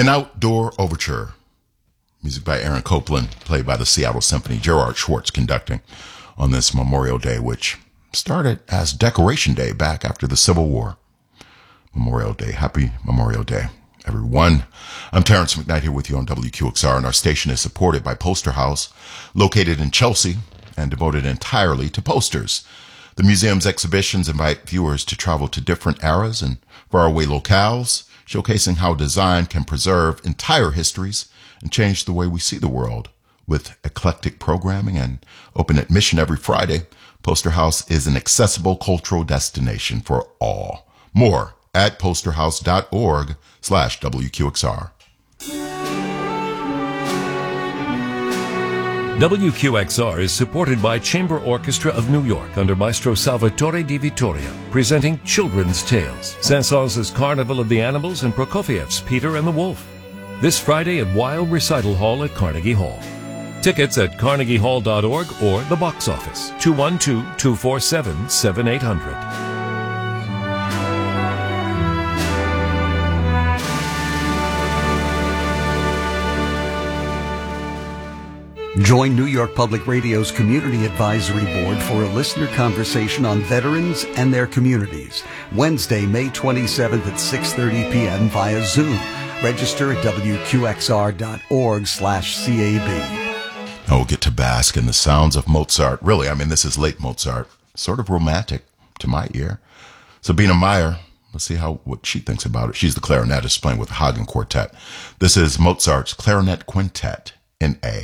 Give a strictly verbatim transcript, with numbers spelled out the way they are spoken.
An Outdoor Overture. Music by Aaron Copland, played by the Seattle Symphony. Gerard Schwartz conducting on this Memorial Day, which started as Decoration Day back after the Civil War. Memorial Day. Happy Memorial Day, everyone. I'm Terrence McKnight here with you on W Q X R, and our station is supported by Poster House, located in Chelsea and devoted entirely to posters. The museum's exhibitions invite viewers to travel to different eras and faraway locales, showcasing how design can preserve entire histories and change the way we see the world. With eclectic programming and open admission every Friday, Poster House is an accessible cultural destination for all. More at posterhouse.org slash WQXR. W Q X R is supported by Chamber Orchestra of New York under Maestro Salvatore Di Vittoria, presenting Children's Tales, Saint-Saëns' Carnival of the Animals, and Prokofiev's Peter and the Wolf. This Friday at Wild Recital Hall at Carnegie Hall. Tickets at carnegie hall dot org or the box office, two one two, two four seven, seven eight zero zero. Join New York Public Radio's Community Advisory Board for a listener conversation on veterans and their communities. Wednesday, May twenty-seventh at six thirty p.m. via Zoom. Register at W Q X R dot org slash C A B. Oh, we'll get to bask in the sounds of Mozart. Really, I mean, this is late Mozart. Sort of romantic to my ear. Sabina Meyer, let's see how what she thinks about it. She's the clarinetist playing with the Hagen Quartet. This is Mozart's Clarinet Quintet in A.